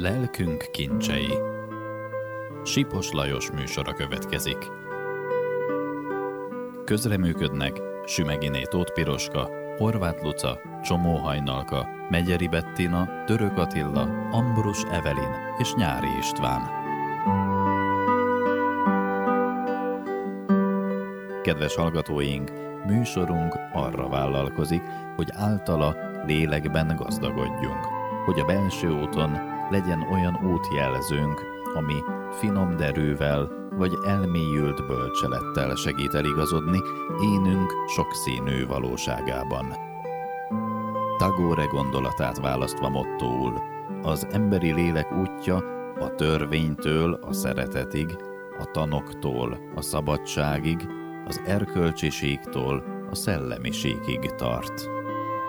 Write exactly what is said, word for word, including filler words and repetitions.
Lelkünk kincsei. Sipos Lajos műsora következik. Közreműködnek Sümeginé Tóth Piroska, Horváth Luca, Csomó Hajnalka, Megyeri Bettina, Török Attila, Ambrus Evelin és Nyári István. Kedves hallgatóink, műsorunk arra vállalkozik, hogy általa lélekben gazdagodjunk, hogy a belső úton legyen olyan útjelzőnk, ami finom derűvel vagy elmélyült bölcselettel segít eligazodni énünk sokszínű valóságában. Tagore gondolatát választva mottóul, az emberi lélek útja a törvénytől a szeretetig, a tanoktól a szabadságig, az erkölcsiségtől a szellemiségig tart.